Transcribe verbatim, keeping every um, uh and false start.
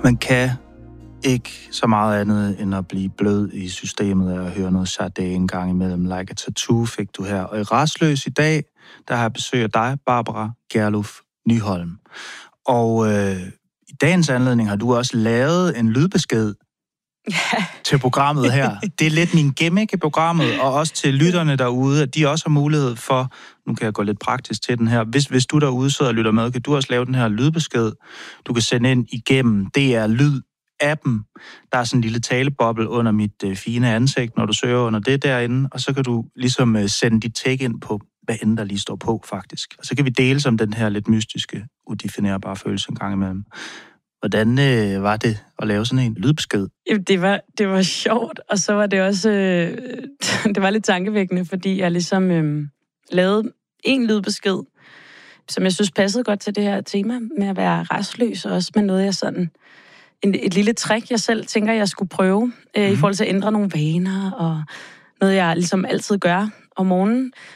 Man kan ikke så meget andet end at blive blød i systemet af at høre noget Sade en gang imellem. Like a Tattoo fik du her. Og i Rastløs i dag, der har jeg besøg af dig, Barbara Gerluf Nyholm. Og øh, i dagens anledning har du også lavet en lydbesked ja. til programmet her. Det er lidt min gimmick i programmet, og også til lytterne derude, at de også har mulighed for, nu kan jeg gå lidt praktisk til den her, hvis, hvis du derude sidder og lytter med, kan du også lave den her lydbesked. Du kan sende ind igennem D R Lyd appen. Der er sådan en lille taleboble under mit øh, fine ansigt, når du søger under det derinde, og så kan du ligesom øh, sende dit take ind på, hvad end der lige står på, faktisk. Og så kan vi dele som den her lidt mystiske, udefinerbare følelse en gang imellem. Hvordan øh, var det at lave sådan en lydbesked? Jamen, det var, det var sjovt, og så var det også øh, det var lidt tankevækkende, fordi jeg ligesom øh, lavede en lydbesked, som jeg synes passede godt til det her tema med at være rastløs, og også med noget, jeg sådan en, et lille trick, jeg selv tænker, jeg skulle prøve, øh, mm. i forhold til at ændre nogle vaner, og noget, jeg ligesom altid gør om morgenen.